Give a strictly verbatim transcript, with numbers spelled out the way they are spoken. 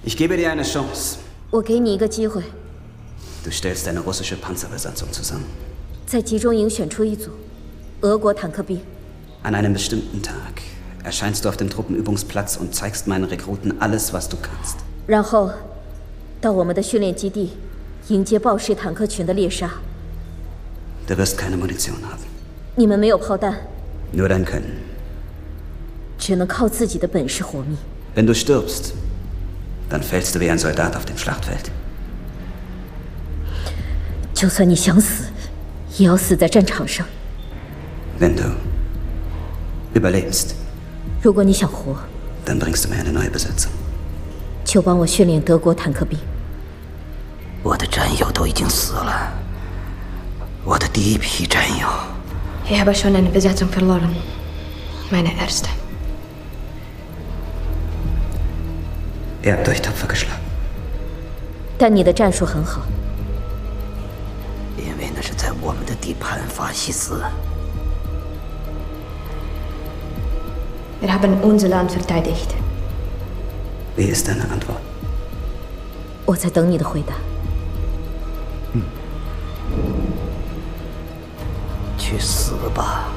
Ich gebe dir eine Chance. 我给你一个机会， Du stellst eine russische Panzerbesatzung zusammen. 在集中营选出一组俄国坦克兵。 An einem bestimmten Tag erscheinst du auf dem Truppenübungsplatz und zeigst meinen Rekruten alles, was du kannst. 然后，到我们的训练基地，迎接豹式坦克群的猎杀。 Du wirst keine Munition haben. 你们没有炮弹， Nur dein Können. 只能靠自己的本事活命。 Wenn du stirbst, dann fällst du wie ein Soldat auf dem Schlachtfeld. 就算你想死，也要死在战场上。 Wenn du überlebst, 如果你想活， dann bringst du mir eine neue Besatzung. 就帮我训练德国坦克兵。 我的战友都已经死了，我的第一批战友。 Ich habe schon eine Besatzung verloren. Meine erste. Ihr habt euch tapfer geschlagen. 但你的战术很好。 因为那是在我们的地盘法西斯。 Wir haben unser Land verteidigt. Wie ist deine Antwort? 我在等你的回答。 去死吧！